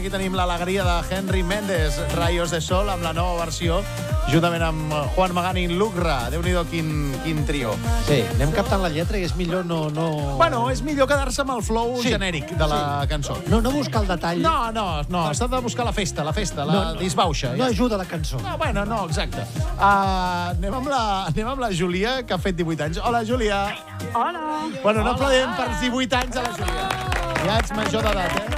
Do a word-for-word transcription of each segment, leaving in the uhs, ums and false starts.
aquí tenim l'alegria de Henry Méndez, Rayos de Sol, amb la nova versió, juntament amb Juan Magán i Lucra. Déu-n'hi-do, quin, quin trio. Sí, anem captant la lletra i és millor no... no... Bueno, és millor quedar-se amb el flow Sí. genèric de la Sí. cançó. No, no buscar el detall. No, no, no, s'ha de buscar la festa, la festa, la No, no. disbauxa. No ajuda la cançó. No, bueno, no, exacte. Uh, anem, amb la, anem amb la Júlia, que ha fet divuit anys. Hola, Júlia. Hola. Bueno, no aplaudem per divuit anys a la Júlia. Ja ets major d'edat, eh?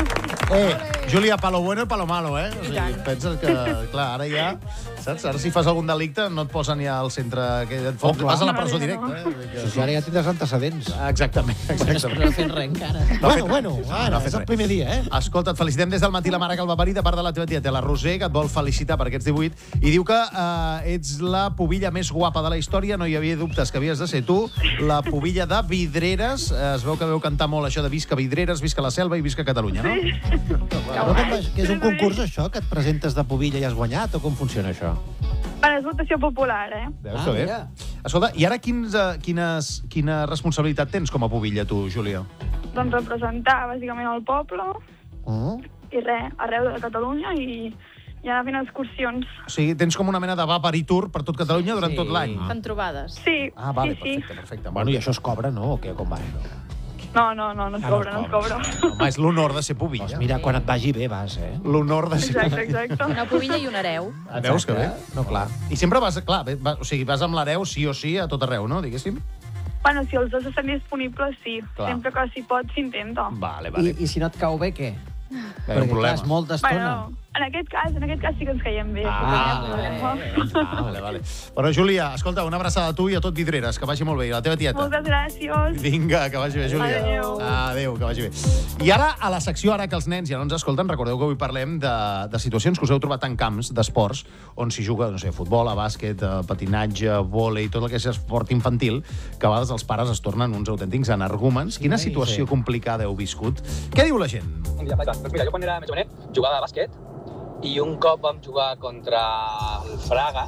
Eh, Júlia, palo bueno i palo malo, eh? O sigui, penses que, clar, ara ja... Saps? Ara si fas algun delicte no et posen ja al centre... Que et fot, Oh, clar. vas a la presó directe, eh? Si ara ja tindràs antecedents. Exactament, exactament. No ha fet res encara. No ha Bueno, fet bueno, res. ara, No ha fet és el res. primer dia, eh? Escolta, et felicitem des del matí la mare que el va parir, de part de la teva tieta, la Roser, que et vol felicitar per aquests divuit, i diu que eh, ets la pubilla més guapa de la història, no hi havia dubtes que havies de ser tu, la pubilla de Vidreres. Eh, es veu que veu cantar molt això de visca Vidreres, visca la selva i visca Catalunya, no? Però com va, que és un concurs, això, que et presentes de pubilla i has guanyat, o com funciona això? Bueno, és votació popular, eh? Veus Ah, que bé? mira. Escolta, i ara quins, eh, quines, quina responsabilitat tens com a pubilla, tu, Júlia? Doncs representar, bàsicament, el poble Oh. i res, arreu de Catalunya i, i anar fent excursions. O sigui, tens com una mena de vapari tour per tot Catalunya durant Sí. tot l'any. Fan trobades. Sí, Ah, vale, sí, sí. perfecte, perfecte. Bueno, i això es cobra, no? O què, com va? No, no, no, no es Ah, no cobra, no es cobres. cobra. Home, és l'honor de ser pubilla. Doncs mira, quan et vagi bé vas, eh? L'honor de ser... Exacte, exacte. Una pubilla i un hereu. Veus que bé? No, clar. I sempre vas, clar, bé, va, o sigui, vas amb l'hereu sí o sí a tot arreu, no, diguéssim? Bueno, si els dos estan disponibles, sí. Clar. Sempre que s'hi pot, s'intenta. Vale, I, vale. I si no et cau bé, què? Hi ha un Perquè, clar, problema. és molta estona. Bueno, en aquest cas, en aquest cas sí que ens caiem bé. Ah, sí que no hi ha vale. problema. Ah, vale, vale. Però, Júlia, escolta, una abraçada a tu i a tot Vidreres, que vagi molt bé. I la teva tieta. Moltes gràcies. Vinga, que vagi bé, Júlia. Adéu. Adéu, que vagi bé. I ara, a la secció, ara que els nens ja no ens escolten, recordeu que avui parlem de, de situacions que us heu trobat en camps d'esports on s'hi juga, no sé, futbol, a bàsquet, a patinatge, vòlei, tot el que és esport infantil, que a vegades els pares es tornen uns autèntics energúmens. Quina Sí, situació sí. complicada heu viscut? Què diu la gent? Un dia faig, doncs mira, jo quan era més jovenet jugava a bàsquet i un cop vam jugar contra el Fraga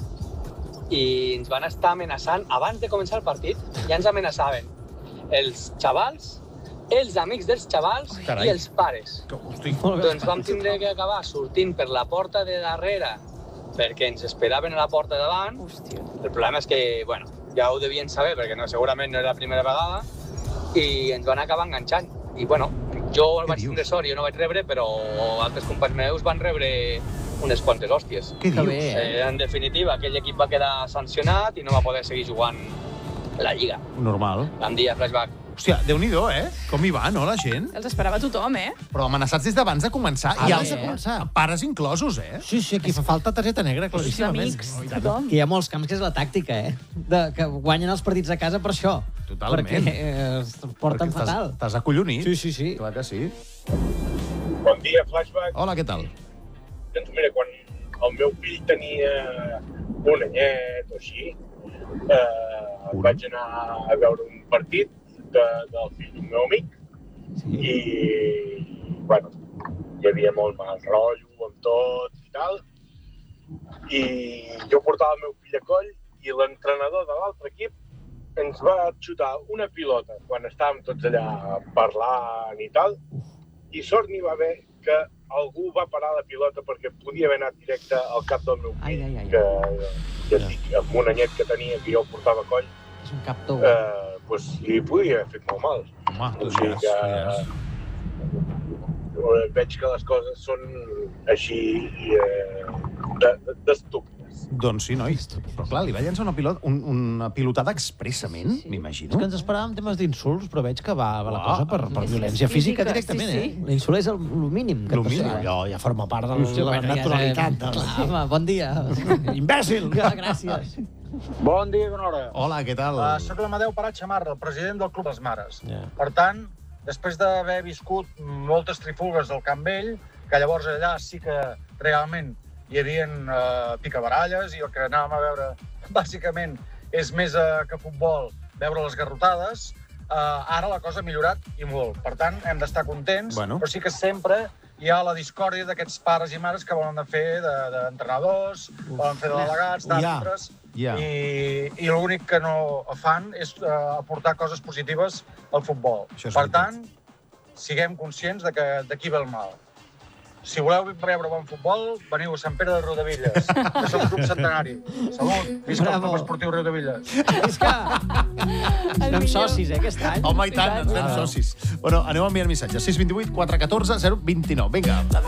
i ens van estar amenaçant, abans de començar el partit, ja ens amenaçaven els xavals, els amics dels xavals Carai. i els pares. Hosti. Doncs vam tindre que acabar sortint per la porta de darrere perquè ens esperaven a la porta de davant. Hòstia. El problema és que, bueno, ja ho devien saber perquè no, segurament no era la primera vegada i ens van acabar enganxant. I, bueno, jo Què vaig dius? tindre sort i jo no vaig rebre, però altres companys meus van rebre unes quantes hòsties. Què Que dius? bé, eh? Eh, en definitiva, aquell equip va quedar sancionat i no va poder seguir jugant la Lliga. Normal. Vam dir a Flashback. Hòstia, Déu-n'hi-do, eh? Com hi va, no, la gent? Els esperava tothom, eh? Però amenaçats des d'abans de començar. Ah, I abans els de començar. pares inclosos, eh? Sí, sí, aquí fa falta targeta negra, Els claríssimament. amics, tothom. Que hi ha molts camps que és la tàctica, eh? De, que guanyen els partits a casa per això. Totalment. Perquè eh, es porten Perquè t'has- fatal. T'has acollonit. Sí, sí, sí. Clar que sí. Bon dia, Flashback. Hola, què tal? Doncs mira, quan el meu fill tenia un anyet o així, eh, Un? vaig anar a veure un partit de, del fill d'un meu amic i, bueno, hi havia molt mal rotllo amb tot i tal. I jo portava el meu fill a coll i l'entrenador de l'altre equip ens va xutar una pilota quan estàvem tots allà parlant i tal, i sort n'hi va haver que algú va parar la pilota perquè podia haver anat directe al cap del meu Ai, fill, ai, ai. que ja et dic, amb un anyet que tenia, que jo el portava a coll, És un cap tou. eh, pues, li podia haver fet molt mal. Home, tu O sigui diràs, que tu diràs. eh, veig que les coses són així eh, de- de- d'estúpides. Doncs sí, noi. Però clar, li va llançar una, pilota, un, una pilotada expressament, m'imagino. És que ens esperàvem temes d'insults, però veig que va, va la Ah, cosa per, per és violència física, física directament, sí, eh? sí. L'insult és el, el mínim que El et pot mínim. ser. Allò ja forma part de Sí, la bueno, ja naturalitat. sabem. de- Clar, home, bon dia. Imbècil! Ja, gràcies. Bon dia i bona hora. Hola, què tal? Uh, soc l'Amadeu Parat Xamarra, el president del Club Les Mares. Ja. Per tant, després d'haver viscut moltes trifulgues del Camp Vell, que llavors allà sí que realment hi havia uh, picabaralles i el que anàvem a veure bàsicament és més uh, que futbol, veure les garrotades, uh, ara la cosa ha millorat i molt. Per tant, hem d'estar contents, Bueno. però sí que sempre hi ha la discòrdia d'aquests pares i mares que volen fer de- d'entrenadors, de, volen fer de delegats, Ja, d'àrbitres, ja. i, i l'únic que no fan és uh, aportar coses positives al futbol. Això és Per veritat. tant, siguem conscients de que d'aquí ve el mal. Si voleu veure bon futbol, veniu a Sant Pere de Riudevilles, que som club centenari. Salut, visca el Club Esportiu Riudevilles. És que... Som socis, eh, aquest any. Home, i tant, ens fem socis. Bueno, aneu enviant missatges. sis vint vuit quatre catorze zero vint nou. Vinga.